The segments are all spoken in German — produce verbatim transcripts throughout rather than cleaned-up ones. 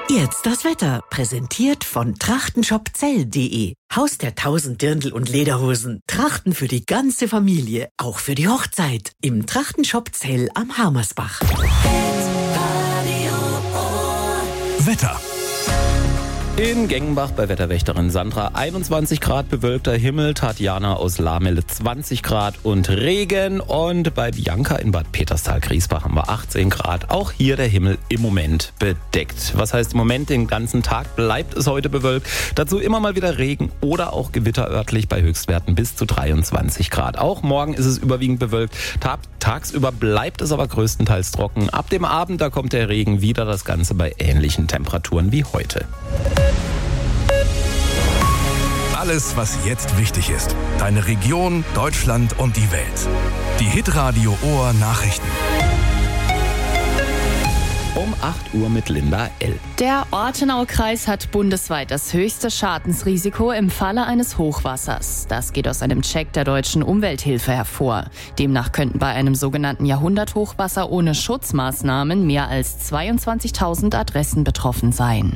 Jetzt das Wetter, präsentiert von trachtenshopzell punkt de. Haus der tausend Dirndl und Lederhosen. Trachten für die ganze Familie, auch für die Hochzeit. Im Trachtenshop Zell am Harmersbach. Wetter. In Gengenbach bei Wetterwächterin Sandra einundzwanzig Grad, bewölkter Himmel, Tatjana aus Lamelle zwanzig Grad und Regen, und bei Bianca in Bad Peterstal-Griesbach haben wir achtzehn Grad. Auch hier der Himmel im Moment bedeckt. Was heißt im Moment? Den ganzen Tag bleibt es heute bewölkt. Dazu immer mal wieder Regen oder auch Gewitter örtlich bei Höchstwerten bis zu dreiundzwanzig Grad. Auch morgen ist es überwiegend bewölkt. Tag, tagsüber bleibt es aber größtenteils trocken. Ab dem Abend, da kommt der Regen wieder, das Ganze bei ähnlichen Temperaturen wie heute. Alles, was jetzt wichtig ist. Deine Region, Deutschland und die Welt. Die Hitradio Ohr Nachrichten. Um acht Uhr mit Linda L. Der Ortenau-Kreis hat bundesweit das höchste Schadensrisiko im Falle eines Hochwassers. Das geht aus einem Check der Deutschen Umwelthilfe hervor. Demnach könnten bei einem sogenannten Jahrhunderthochwasser ohne Schutzmaßnahmen mehr als zweiundzwanzigtausend Adressen betroffen sein.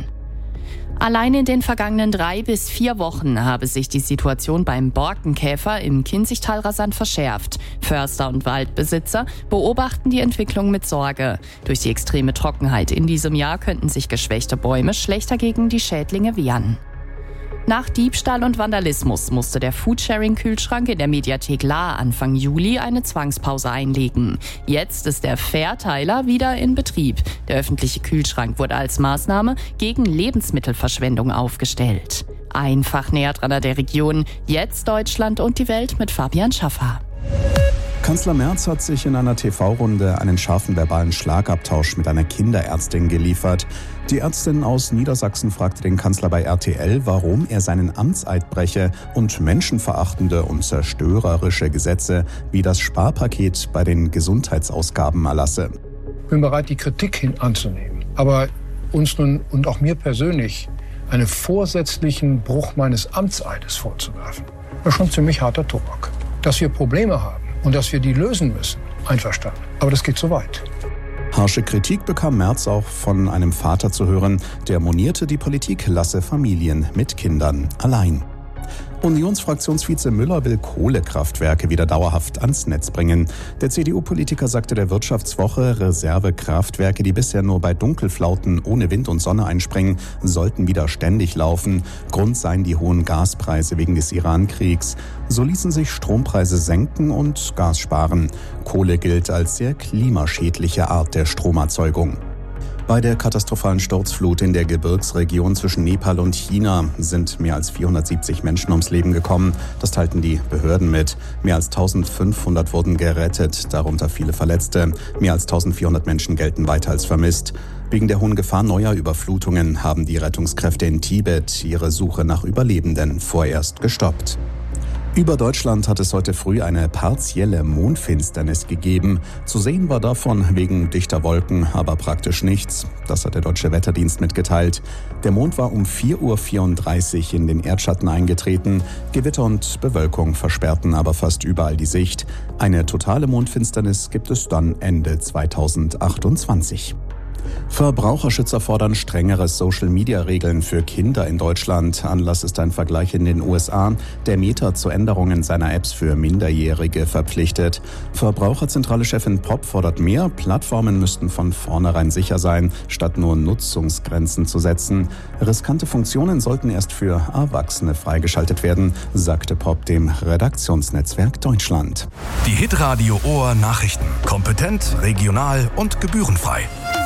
Allein in den vergangenen drei bis vier Wochen habe sich die Situation beim Borkenkäfer im Kinzigtal rasant verschärft. Förster und Waldbesitzer beobachten die Entwicklung mit Sorge. Durch die extreme Trockenheit in diesem Jahr könnten sich geschwächte Bäume schlechter gegen die Schädlinge wehren. Nach Diebstahl und Vandalismus musste der Foodsharing-Kühlschrank in der Mediathek Lahr Anfang Juli eine Zwangspause einlegen. Jetzt ist der Verteiler wieder in Betrieb. Der öffentliche Kühlschrank wurde als Maßnahme gegen Lebensmittelverschwendung aufgestellt. Einfach näher dran an der Region. Jetzt Deutschland und die Welt mit Fabian Schaffer. Kanzler Merz hat sich in einer T V-Runde einen scharfen verbalen Schlagabtausch mit einer Kinderärztin geliefert. Die Ärztin aus Niedersachsen fragte den Kanzler bei R T L, warum er seinen Amtseid breche und menschenverachtende und zerstörerische Gesetze wie das Sparpaket bei den Gesundheitsausgaben erlasse. Ich bin bereit, die Kritik hin anzunehmen. Aber uns nun und auch mir persönlich einen vorsätzlichen Bruch meines Amtseides vorzuwerfen, das ist schon ziemlich harter Tobak. Dass wir Probleme haben und dass wir die lösen müssen, einverstanden. Aber das geht zu weit. Harsche Kritik bekam Merz auch von einem Vater zu hören, der monierte, die Politik lasse Familien mit Kindern allein. Unionsfraktionsvize Müller will Kohlekraftwerke wieder dauerhaft ans Netz bringen. Der C D U-Politiker sagte der Wirtschaftswoche, Reservekraftwerke, die bisher nur bei Dunkelflauten ohne Wind und Sonne einspringen, sollten wieder ständig laufen. Grund seien die hohen Gaspreise wegen des Iran-Kriegs. So ließen sich Strompreise senken und Gas sparen. Kohle gilt als sehr klimaschädliche Art der Stromerzeugung. Bei der katastrophalen Sturzflut in der Gebirgsregion zwischen Nepal und China sind mehr als vierhundertsiebzig Menschen ums Leben gekommen. Das teilten die Behörden mit. Mehr als eintausendfünfhundert wurden gerettet, darunter viele Verletzte. Mehr als eintausendvierhundert Menschen gelten weiter als vermisst. Wegen der hohen Gefahr neuer Überflutungen haben die Rettungskräfte in Tibet ihre Suche nach Überlebenden vorerst gestoppt. Über Deutschland hat es heute früh eine partielle Mondfinsternis gegeben. Zu sehen war davon wegen dichter Wolken aber praktisch nichts. Das hat der Deutsche Wetterdienst mitgeteilt. Der Mond war um vier Uhr vierunddreißig in den Erdschatten eingetreten. Gewitter und Bewölkung versperrten aber fast überall die Sicht. Eine totale Mondfinsternis gibt es dann Ende zweitausendachtundzwanzig. Verbraucherschützer fordern strengere Social-Media-Regeln für Kinder in Deutschland. Anlass ist ein Vergleich in den U S A, der Meta zu Änderungen seiner Apps für Minderjährige verpflichtet. Verbraucherzentrale Chefin Popp fordert mehr. Plattformen müssten von vornherein sicher sein, statt nur Nutzungsgrenzen zu setzen. Riskante Funktionen sollten erst für Erwachsene freigeschaltet werden, sagte Popp dem Redaktionsnetzwerk Deutschland. Die Hitradio Ohr Nachrichten. Kompetent, regional und gebührenfrei.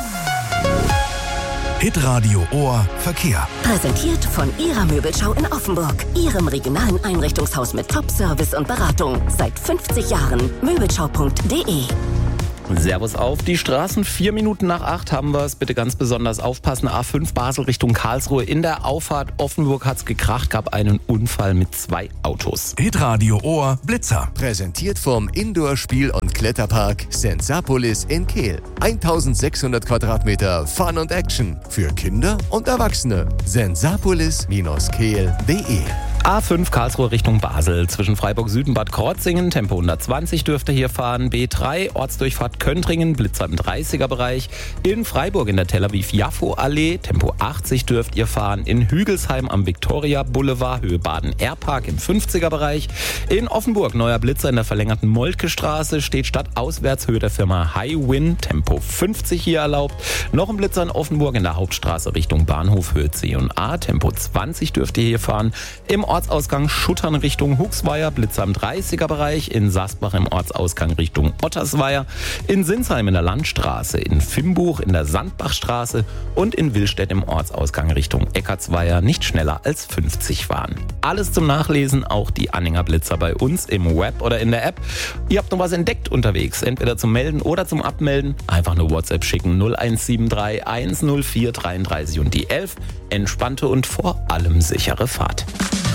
Hitradio Ohr Verkehr. Präsentiert von Ihrer Möbelschau in Offenburg. Ihrem regionalen Einrichtungshaus mit Top-Service und Beratung. Seit fünfzig Jahren. Möbelschau punkt de. Servus auf die Straßen. Vier Minuten nach acht haben wir es. Bitte ganz besonders aufpassen. A fünf Basel Richtung Karlsruhe. In der Auffahrt Offenburg hat's gekracht, gab einen Unfall mit zwei Autos. Hitradio Ohr Blitzer. Präsentiert vom Indoor-Spiel- und Kletterpark Sensapolis in Kehl. eintausendsechshundert Quadratmeter Fun und Action. Für Kinder und Erwachsene. sensapolis Bindestrich kehl punkt de A fünf Karlsruhe Richtung Basel. Zwischen Freiburg Süd und Bad Krotzingen. Tempo hundertzwanzig dürfte hier fahren. B drei Ortsdurchfahrt Köntringen. Blitzer im dreißiger-Bereich. In Freiburg in der Tel Aviv-Jaffo-Allee. Tempo achtzig dürft ihr fahren. In Hügelsheim am Viktoria-Boulevard. Höhe Baden-Airpark im fünfziger-Bereich. In Offenburg neuer Blitzer in der verlängerten Moltke-Straße. Steht stadtauswärts. Höhe der Firma Highwin. Tempo fünfzig hier erlaubt. Noch ein Blitzer in Offenburg in der Hauptstraße Richtung Bahnhof. Höhe C und A. Tempo zwanzig dürft ihr hier fahren. Im Ortsausgang Schuttern Richtung Huxweier, Blitzer im dreißiger-Bereich, in Sasbach im Ortsausgang Richtung Ottersweier, in Sinsheim in der Landstraße, in Fimbuch in der Sandbachstraße und in Willstedt im Ortsausgang Richtung Eckartsweier nicht schneller als fünfzig fahren. Alles zum Nachlesen, auch die Anhängerblitzer bei uns im Web oder in der App. Ihr habt noch was entdeckt unterwegs, entweder zum Melden oder zum Abmelden. Einfach eine WhatsApp schicken null eins sieben drei eins null vier dreiunddreißig und die elf. Entspannte und vor allem sichere Fahrt.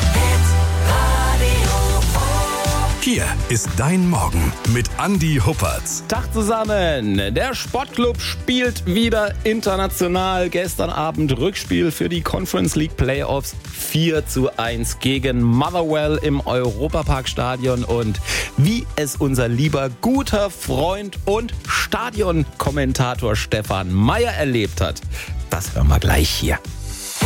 Hier ist dein Morgen mit Andi Huppertz. Tag zusammen. Der Sportclub spielt wieder international. Gestern Abend Rückspiel für die Conference League Playoffs. vier zu eins gegen Motherwell im Europaparkstadion. Und wie es unser lieber guter Freund und Stadionkommentator Stefan Meyer erlebt hat, das hören wir gleich hier.